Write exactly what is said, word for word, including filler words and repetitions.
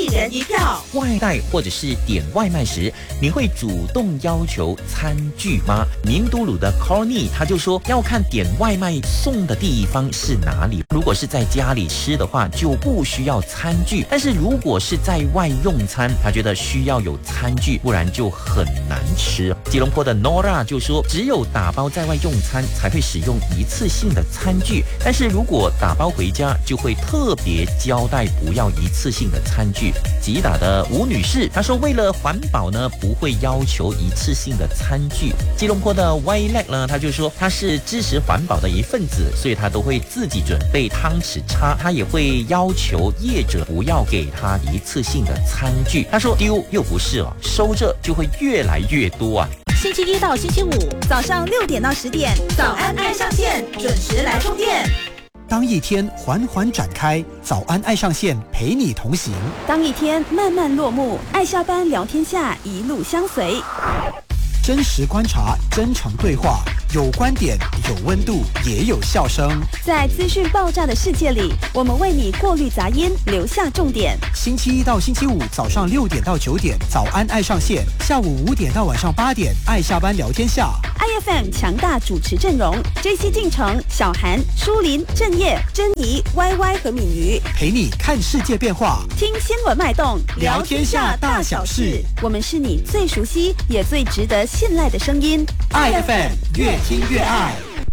人一票。 外带或者是点外卖时，你会主动要求餐具吗？明都鲁的 Corny 他就说要看点外卖送的地方是哪里。如果是在家里吃的话，就不需要餐具；但是如果是在外用餐，他觉得需要有餐具，不然就很难吃。吉隆坡的 Nora 就说，只有打包在外用餐才会使用一次性的餐具，但是如果打包回家，就会特别交代不要一次性的餐具。吉打的吴女士她说，为了环保呢，不会要求一次性的餐具。吉隆坡的 Yleg 呢，他就说他是支持环保的一份子，所以他都会自己准备汤匙叉，他也会要求业者不要给他一次性的餐具。他说丢又不是哦，收着就会越来越多啊。 星期一到星期五早上六点到十点，早安爱上线，准时来充电。 当一天缓缓展开，早安爱上线陪你同行； 当一天慢慢落幕，爱下班聊天下一路相随。 真实观察，真诚对话，有观点，有温度，也有笑声。 在资讯爆炸的世界里，我们为你过滤杂音，留下重点。 星期一到星期五早上六点到九点，早安爱上线；下午五点到晚上八点，爱下班聊天下。 I F M 强大主持阵容 ：J C 进城、小韩、舒林、郑业、珍妮、Y Y 和敏瑜， 陪你看世界变化， 听新闻脉动， 聊天下大小事。 我们是你最熟悉也最值得信赖的声音。 I F M 越听越爱。